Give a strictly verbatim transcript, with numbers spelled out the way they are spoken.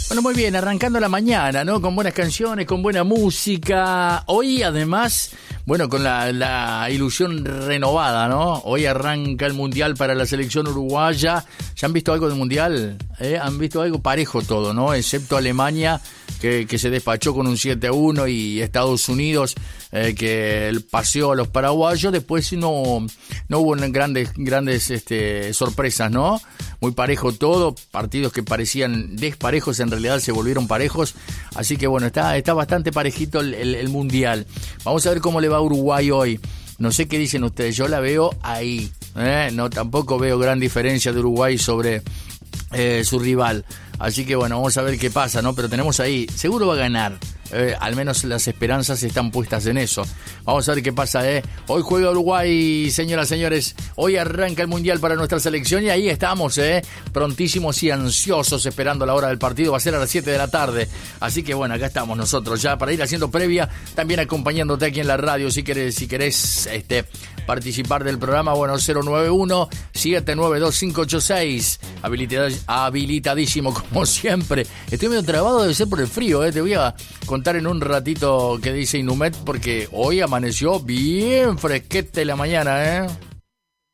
Bueno, muy bien, arrancando la mañana, ¿no? Con buenas canciones, con buena música. Hoy, además, bueno, con la, la ilusión renovada, ¿no? Hoy arranca el Mundial para la selección uruguaya. ¿Ya han visto algo del Mundial? ¿Eh? Han visto algo parejo todo, ¿no? Excepto Alemania, que, que se despachó con un siete a uno, y Estados Unidos, eh, que paseó a los paraguayos. Después no, no hubo grandes, grandes este, sorpresas, ¿no? Muy parejo todo, partidos que parecían desparejos en realidad se volvieron parejos, así que bueno, está, está bastante parejito el, el, el Mundial. Vamos a ver cómo le va a Uruguay hoy. No sé qué dicen ustedes, yo la veo ahí, ¿eh? No, tampoco veo gran diferencia de Uruguay sobre eh, su rival, así que bueno, vamos a ver qué pasa, ¿no? Pero tenemos ahí, seguro va a ganar. Eh, al menos las esperanzas están puestas en eso. Vamos a ver qué pasa, ¿eh? Hoy juega Uruguay, señoras, señores. Hoy arranca el Mundial para nuestra selección y ahí estamos, ¿eh? Prontísimos y ansiosos esperando la hora del partido. Va a ser a las siete de la tarde. Así que bueno, acá estamos nosotros ya para ir haciendo previa, también acompañándote aquí en la radio. Si querés, si querés este, participar del programa, bueno, cero nueve uno, siete nueve dos, cinco ocho seis. Habilitad, habilitadísimo como siempre. Estoy medio trabado, debe ser por el frío, ¿eh? Te voy a contar en un ratito qué dice Inumet, porque hoy amaneció bien fresquete la mañana, ¿eh?